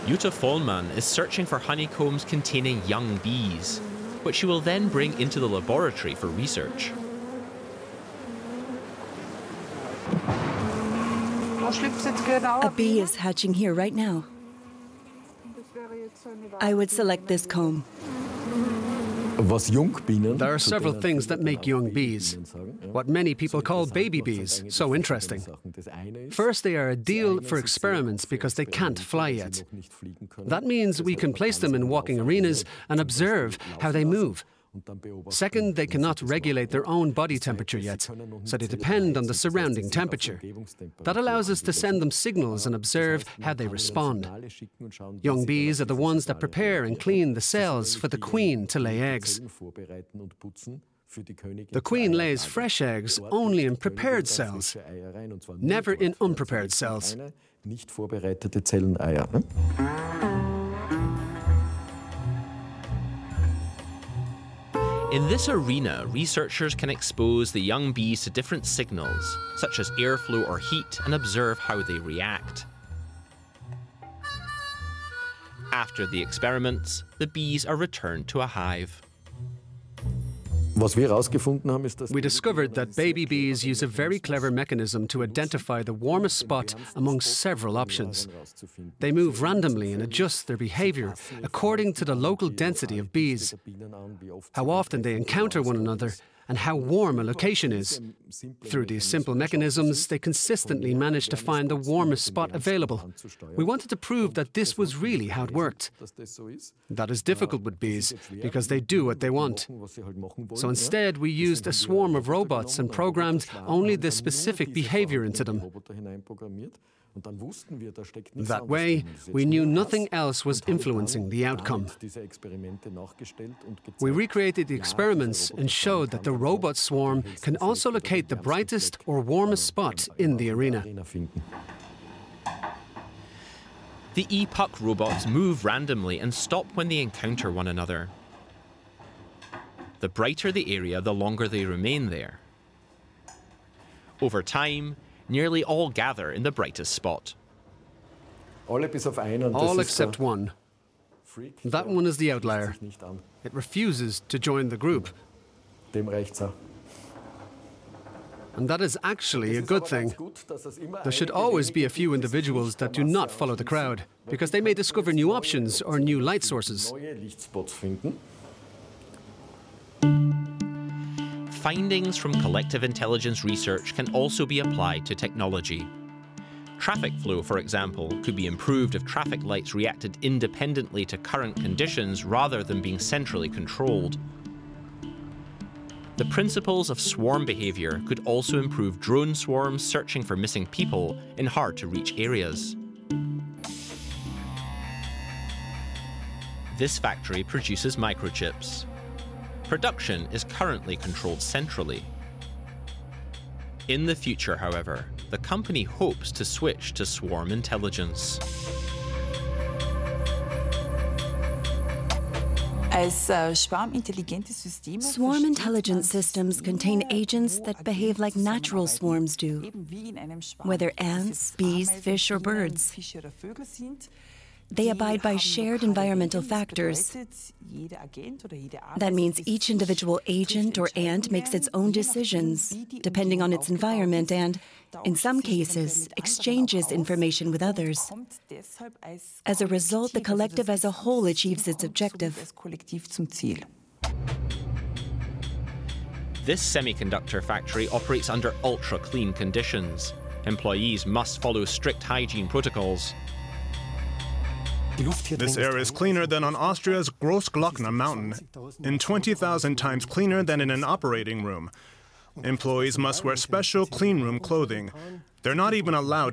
Jutta Vollmann is searching for honeycombs containing young bees, which she will then bring into the laboratory for research. A bee is hatching here right now. I would select this comb. There are several things that make young bees, what many people call baby bees, so interesting. First, they are ideal for experiments because they can't fly yet. That means we can place them in walking arenas and observe how they move. Second, they cannot regulate their own body temperature yet, so they depend on the surrounding temperature. That allows us to send them signals and observe how they respond. Young bees are the ones that prepare and clean the cells for the queen to lay eggs. The queen lays fresh eggs only in prepared cells, never in unprepared cells. In this arena, researchers can expose the young bees to different signals, such as airflow or heat, and observe how they react. After the experiments, the bees are returned to a hive. We discovered that baby bees use a very clever mechanism to identify the warmest spot among several options. They move randomly and adjust their behavior according to the local density of bees, how often they encounter one another, and how warm a location is. Through these simple mechanisms, they consistently manage to find the warmest spot available. We wanted to prove that this was really how it worked. That is difficult with bees, because they do what they want. So instead, we used a swarm of robots and programmed only the specific behavior into them. That way, we knew nothing else was influencing the outcome. We recreated the experiments and showed that the robot swarm can also locate the brightest or warmest spot in the arena. The ePuck robots move randomly and stop when they encounter one another. The brighter the area, the longer they remain there. Over time, nearly all gather in the brightest spot. All except one. That one is the outlier. It refuses to join the group. And that is actually a good thing. There should always be a few individuals that do not follow the crowd, because they may discover new options or new light sources. Findings from collective intelligence research can also be applied to technology. Traffic flow, for example, could be improved if traffic lights reacted independently to current conditions rather than being centrally controlled. The principles of swarm behavior could also improve drone swarms searching for missing people in hard-to-reach areas. This factory produces microchips. Production is currently controlled centrally. In the future, however, the company hopes to switch to swarm intelligence. Swarm intelligence systems contain agents that behave like natural swarms do, whether ants, bees, fish, or birds. They abide by shared environmental factors. That means each individual agent or ant makes its own decisions, depending on its environment, and, in some cases, exchanges information with others. As a result, the collective as a whole achieves its objective. This semiconductor factory operates under ultra-clean conditions. Employees must follow strict hygiene protocols. This air is cleaner than on Austria's Großglockner mountain, and 20,000 times cleaner than in an operating room. Employees must wear special clean room clothing. They're not even allowed